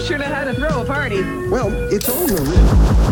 sure know how to throw a party. Well, it's on the river.